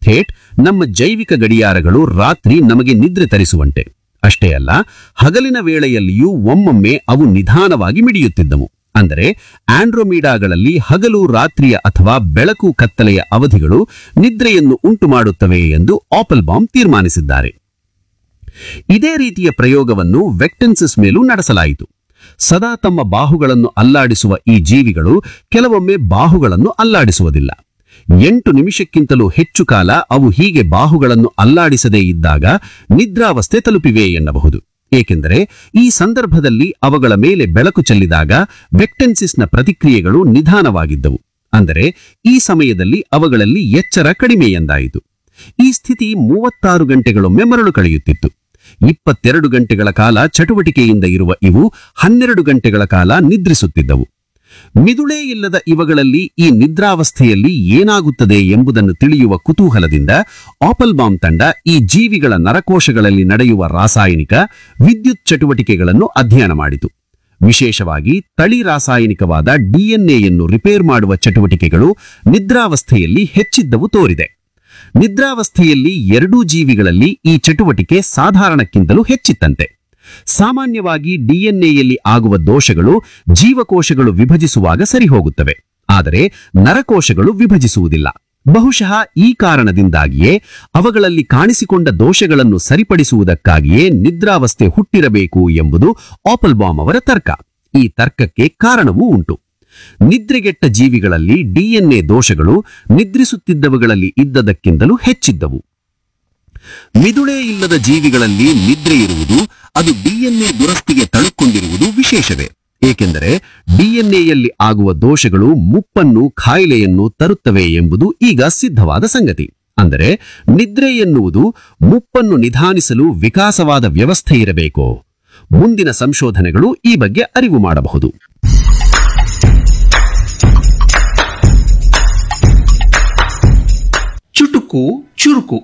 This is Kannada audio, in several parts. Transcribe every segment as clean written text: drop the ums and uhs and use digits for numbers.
ಥೇಟ್ ನಮ್ಮ ಜೈವಿಕ ಗಡಿಯಾರಗಳು ರಾತ್ರಿ ನಮಗೆ ನಿದ್ರೆ ತರಿಸುವಂತೆ. ಅಷ್ಟೇ ಅಲ್ಲ, ಹಗಲಿನ ವೇಳೆಯಲ್ಲಿಯೂ ಒಮ್ಮೊಮ್ಮೆ ಅವು ನಿಧಾನವಾಗಿ ಮಿಡಿಯುತ್ತಿದ್ದವು. ಅಂದರೆ ಆಂಡ್ರೋಮೀಡಾಗಳಲ್ಲಿ ಹಗಲು ರಾತ್ರಿಯ ಅಥವಾ ಬೆಳಕು ಕತ್ತಲೆಯ ಅವಧಿಗಳು ನಿದ್ರೆಯನ್ನು ಉಂಟುಮಾಡುತ್ತವೆ ಎಂದು ಆಪಲ್ಬಾಮ್ ತೀರ್ಮಾನಿಸಿದ್ದಾರೆ. ಇದೇ ರೀತಿಯ ಪ್ರಯೋಗವನ್ನು ವೆಕ್ಟೆನ್ಸಿಸ್ ಮೇಲೂ ನಡೆಸಲಾಯಿತು. ಸದಾ ತಮ್ಮ ಬಾಹುಗಳನ್ನು ಅಲ್ಲಾಡಿಸುವ ಈ ಜೀವಿಗಳು ಕೆಲವೊಮ್ಮೆ ಬಾಹುಗಳನ್ನು ಅಲ್ಲಾಡಿಸುವುದಿಲ್ಲ. 8 ನಿಮಿಷಕ್ಕಿಂತಲೂ ಹೆಚ್ಚು ಕಾಲ ಅವು ಹೀಗೆ ಬಾಹುಗಳನ್ನು ಅಲ್ಲಾಡಿಸದೇ ಇದ್ದಾಗ ನಿದ್ರಾವಸ್ಥೆ ತಲುಪಿವೆ ಎನ್ನಬಹುದು. ಏಕೆಂದರೆ ಈ ಸಂದರ್ಭದಲ್ಲಿ ಅವುಗಳ ಮೇಲೆ ಬೆಳಕು ಚೆಲ್ಲಿದಾಗ ವೆಕ್ಟೆನ್ಸಿಸ್ನ ಪ್ರತಿಕ್ರಿಯೆಗಳು ನಿಧಾನವಾಗಿದ್ದವು. ಅಂದರೆ ಈ ಸಮಯದಲ್ಲಿ ಅವುಗಳಲ್ಲಿ ಎಚ್ಚರ ಕಡಿಮೆ ಎಂದಾಯಿತು. ಈ ಸ್ಥಿತಿ 36 ಗಂಟೆಗಳೊಮ್ಮೆ ಮರಳು ಕಳೆಯುತ್ತಿತ್ತು. 22 ಗಂಟೆಗಳ ಕಾಲ ಚಟುವಟಿಕೆಯಿಂದ ಇರುವ ಇವು 12 ಗಂಟೆಗಳ ಕಾಲ ನಿದ್ರಿಸುತ್ತಿದ್ದವು. ಮಿದುಳೇ ಇಲ್ಲದ ಇವುಗಳಲ್ಲಿ ಈ ನಿದ್ರಾವಸ್ಥೆಯಲ್ಲಿ ಏನಾಗುತ್ತದೆ ಎಂಬುದನ್ನು ತಿಳಿಯುವ ಕುತೂಹಲದಿಂದ ಆಪಲ್ಬಾಮ್ ತಂಡ ಈ ಜೀವಿಗಳ ನರಕೋಶಗಳಲ್ಲಿ ನಡೆಯುವ ರಾಸಾಯನಿಕ, ವಿದ್ಯುತ್ ಚಟುವಟಿಕೆಗಳನ್ನು ಅಧ್ಯಯನ ಮಾಡಿತು. ವಿಶೇಷವಾಗಿ ತಳಿ ರಾಸಾಯನಿಕವಾದ ಡಿಎನ್ಎಯನ್ನು ರಿಪೇರ್ ಮಾಡುವ ಚಟುವಟಿಕೆಗಳು ನಿದ್ರಾವಸ್ಥೆಯಲ್ಲಿ ಹೆಚ್ಚಿದ್ದವು ತೋರಿದೆ. ನಿದ್ರಾವಸ್ಥೆಯಲ್ಲಿ ಎರಡೂ ಜೀವಿಗಳಲ್ಲಿ ಈ ಚಟುವಟಿಕೆ ಸಾಧಾರಣಕ್ಕಿಂತಲೂ ಹೆಚ್ಚಿತ್ತಂತೆ. ಸಾಮಾನ್ಯವಾಗಿ ಡಿಎನ್ಎಯಲ್ಲಿ ಆಗುವ ದೋಷಗಳು ಜೀವಕೋಶಗಳು ವಿಭಜಿಸುವಾಗ ಸರಿಹೋಗುತ್ತವೆ, ಆದರೆ ನರಕೋಶಗಳು ವಿಭಜಿಸುವುದಿಲ್ಲ. ಬಹುಶಃ ಈ ಕಾರಣದಿಂದಾಗಿಯೇ ಅವುಗಳಲ್ಲಿ ಕಾಣಿಸಿಕೊಂಡ ದೋಷಗಳನ್ನು ಸರಿಪಡಿಸುವುದಕ್ಕಾಗಿಯೇ ನಿದ್ರಾವಸ್ಥೆ ಹುಟ್ಟಿರಬೇಕು ಎಂಬುದು ಆಪಲ್ಬಾಮ್ ಅವರ ತರ್ಕ. ಈ ತರ್ಕಕ್ಕೆ ಕಾರಣವೂ ಉಂಟು. ನಿದ್ರೆಗೆಟ್ಟ ಜೀವಿಗಳಲ್ಲಿ ಡಿಎನ್ಎ ದೋಷಗಳು ನಿದ್ರಿಸುತ್ತಿದ್ದವುಗಳಲ್ಲಿ ಇದ್ದದಕ್ಕಿಂತಲೂ ಹೆಚ್ಚಿದ್ದವು. ಮಿದುಳೇ ಇಲ್ಲದ ಜೀವಿಗಳಲ್ಲಿ ನಿದ್ರೆ ಇರುವುದು, ಅದು ಡಿಎನ್ಎ ದುರಸ್ತಿಗೆ ತಳುಕೊಂಡಿರುವುದು ವಿಶೇಷವೇ. ಏಕೆಂದರೆ ಡಿಎನ್ಎಯಲ್ಲಿ ಆಗುವ ದೋಷಗಳು ಮುಪ್ಪನ್ನು, ಕಾಯಿಲೆಯನ್ನು ತರುತ್ತವೆ ಎಂಬುದು ಈಗ ಸಿದ್ಧವಾದ ಸಂಗತಿ. ಅಂದರೆ ನಿದ್ರೆ ಎನ್ನುವುದು ಮುಪ್ಪನ್ನು ನಿಧಾನಿಸಲು ವಿಕಾಸವಾದ ವ್ಯವಸ್ಥೆ ಇರಬೇಕೋ? ಮುಂದಿನ ಸಂಶೋಧನೆಗಳು ಈ ಬಗ್ಗೆ ಅರಿವು ಮಾಡಬಹುದು. ಚುಟುಕು ಚುರುಕು.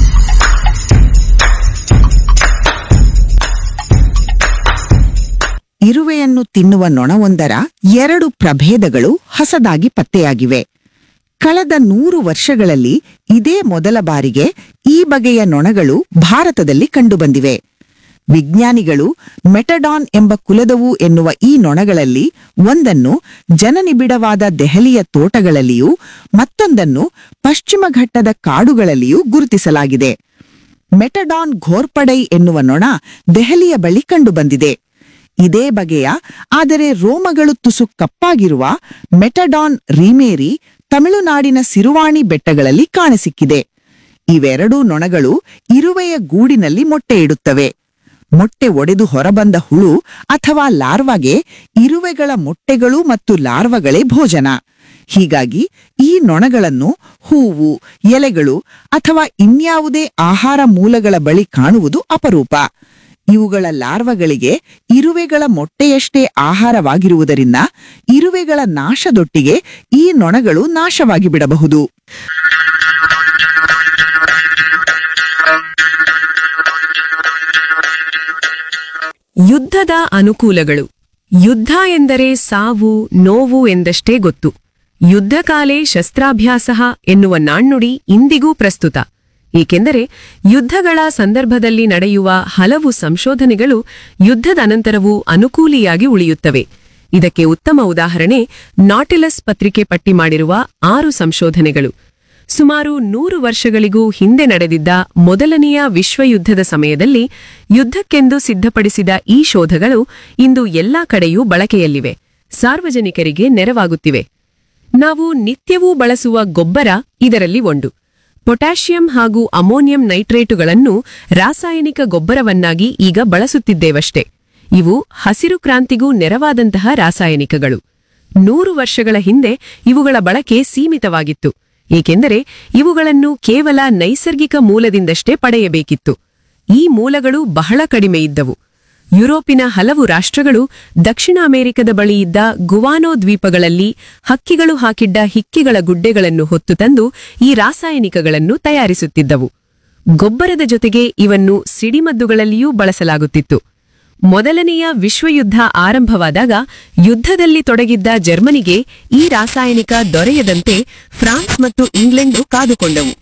ಇರುವೆಯನ್ನು ತಿನ್ನುವ ನೊಣವೊಂದರ 2 ಪ್ರಭೇದಗಳು ಹೊಸದಾಗಿ ಪತ್ತೆಯಾಗಿವೆ. ಕಳೆದ 100 ವರ್ಷಗಳಲ್ಲಿ ಇದೇ ಮೊದಲ ಬಾರಿಗೆ ಈ ಬಗೆಯ ನೊಣಗಳು ಭಾರತದಲ್ಲಿ ಕಂಡುಬಂದಿವೆ. ವಿಜ್ಞಾನಿಗಳು ಮೆಟಡಾನ್ ಎಂಬ ಕುಲದವು ಎನ್ನುವ ಈ ನೊಣಗಳಲ್ಲಿ ಒಂದನ್ನು ಜನನಿಬಿಡವಾದ ದೆಹಲಿಯ ತೋಟಗಳಲ್ಲಿಯೂ ಮತ್ತೊಂದನ್ನು ಪಶ್ಚಿಮ ಘಟ್ಟದ ಕಾಡುಗಳಲ್ಲಿಯೂ ಗುರುತಿಸಲಾಗಿದೆ. ಮೆಟಡಾನ್ ಘೋರ್ಪಡೈ ಎನ್ನುವ ನೊಣ ದೆಹಲಿಯ ಬಳಿ ಕಂಡುಬಂದಿದೆ. ಇದೇ ಬಗೆಯ ಆದರೆ ರೋಮಗಳು ತುಸು ಕಪ್ಪಾಗಿರುವ ಮೆಟಡಾನ್ ರೀಮೇರಿ ತಮಿಳುನಾಡಿನ ಸಿರುವಾಣಿ ಬೆಟ್ಟಗಳಲ್ಲಿ ಕಾಣಸಿಕ್ಕಿದೆ. ಇವೆರಡೂ ನೊಣಗಳು ಇರುವೆಯ ಗೂಡಿನಲ್ಲಿ ಮೊಟ್ಟೆ ಇಡುತ್ತವೆ. ಮೊಟ್ಟೆ ಒಡೆದು ಹೊರಬಂದ ಹುಳು ಅಥವಾ ಲಾರ್ವಾಗೆ ಇರುವೆಗಳ ಮೊಟ್ಟೆಗಳು ಮತ್ತು ಲಾರ್ವಗಳೇ ಭೋಜನ. ಹೀಗಾಗಿ ಈ ನೊಣಗಳನ್ನು ಹೂವು, ಎಲೆಗಳು ಅಥವಾ ಇನ್ಯಾವುದೇ ಆಹಾರ ಮೂಲಗಳ ಬಳಿ ಕಾಣುವುದು ಅಪರೂಪ. ಇವುಗಳ ಲಾರ್ವಗಳಿಗೆ ಇರುವೆಗಳ ಮೊಟ್ಟೆಯಷ್ಟೇ ಆಹಾರವಾಗಿರುವುದರಿಂದ ಇರುವೆಗಳ ನಾಶದೊಟ್ಟಿಗೆ ಈ ನೊಣಗಳು ನಾಶವಾಗಿ ಬಿಡಬಹುದು. ಯುದ್ಧದ ಅನುಕೂಲಗಳು. ಯುದ್ಧ ಎಂದರೆ ಸಾವು, ನೋವು ಎಂದಷ್ಟೇ ಗೊತ್ತು. ಯುದ್ಧಕಾಲೇ ಶಸ್ತ್ರಾಭ್ಯಾಸ ಎನ್ನುವ ನಾಣ್ಣುಡಿ ಇಂದಿಗೂ ಪ್ರಸ್ತುತ. ಏಕೆಂದರೆ ಯುದ್ಧಗಳ ಸಂದರ್ಭದಲ್ಲಿ ನಡೆಯುವ ಹಲವು ಸಂಶೋಧನೆಗಳು ಯುದ್ಧದ ಅನಂತರವೂ ಅನುಕೂಲಿಯಾಗಿ ಉಳಿಯುತ್ತವೆ. ಇದಕ್ಕೆ ಉತ್ತಮ ಉದಾಹರಣೆ ನಾಟಿಲಸ್ ಪತ್ರಿಕೆ ಪಟ್ಟಿ ಮಾಡಿರುವ 6 ಸಂಶೋಧನೆಗಳು. ಸುಮಾರು 100 ವರ್ಷಗಳಿಗೂ ಹಿಂದೆ ನಡೆದಿದ್ದ ಮೊದಲನೆಯ ವಿಶ್ವಯುದ್ಧದ ಸಮಯದಲ್ಲಿ ಯುದ್ಧಕ್ಕೆಂದು ಸಿದ್ಧಪಡಿಸಿದ ಈ ಶೋಧಗಳು ಇಂದು ಎಲ್ಲಾ ಕಡೆಯೂ ಬಳಕೆಯಲ್ಲಿವೆ, ಸಾರ್ವಜನಿಕರಿಗೆ ನೆರವಾಗುತ್ತಿವೆ. ನಾವು ನಿತ್ಯವೂ ಬಳಸುವ ಗೊಬ್ಬರ ಇದರಲ್ಲಿ ಒಂದು. ಪೊಟ್ಯಾಷಿಯಂ ಹಾಗೂ ಅಮೋನಿಯಂ ನೈಟ್ರೇಟುಗಳನ್ನು ರಾಸಾಯನಿಕ ಗೊಬ್ಬರವನ್ನಾಗಿ ಈಗ ಬಳಸುತ್ತಿದ್ದೇವಷ್ಟೇ. ಇವು ಹಸಿರು ಕ್ರಾಂತಿಗೂ ನೆರವಾದಂತಹ ರಾಸಾಯನಿಕಗಳು. 100 ವರ್ಷಗಳ ಹಿಂದೆ ಇವುಗಳ ಬಳಕೆ ಸೀಮಿತವಾಗಿತ್ತು, ಏಕೆಂದರೆ ಇವುಗಳನ್ನು ಕೇವಲ ನೈಸರ್ಗಿಕ ಮೂಲದಿಂದಷ್ಟೇ ಪಡೆಯಬೇಕಿತ್ತು. ಈ ಮೂಲಗಳು ಬಹಳ ಕಡಿಮೆ ಇದ್ದವು. ಯುರೋಪಿನ ಹಲವು ರಾಷ್ಟ್ರಗಳು ದಕ್ಷಿಣ ಅಮೆರಿಕದ ಬಳಿ ಇದ್ದ ಗುವಾನೋ ದ್ವೀಪಗಳಲ್ಲಿ ಹಕ್ಕಿಗಳು ಹಾಕಿದ್ದ ಹಿಕ್ಕಿಗಳ ಗುಡ್ಡೆಗಳನ್ನು ಹೊತ್ತು ತಂದು ಈ ರಾಸಾಯನಿಕಗಳನ್ನು ತಯಾರಿಸುತ್ತಿದ್ದವು. ಗೊಬ್ಬರದ ಜೊತೆಗೆ ಇವನ್ನು ಸಿಡಿಮದ್ದುಗಳಲ್ಲಿಯೂ ಬಳಸಲಾಗುತ್ತಿತ್ತು. ಮೊದಲನೆಯ ವಿಶ್ವಯುದ್ಧ ಆರಂಭವಾದಾಗ ಯುದ್ಧದಲ್ಲಿ ತೊಡಗಿದ್ದ ಜರ್ಮನಿಗೆ ಈ ರಾಸಾಯನಿಕ ದೊರೆಯದಂತೆ ಫ್ರಾನ್ಸ್ ಮತ್ತು ಇಂಗ್ಲೆಂಡು ಕಾದುಕೊಂಡವು.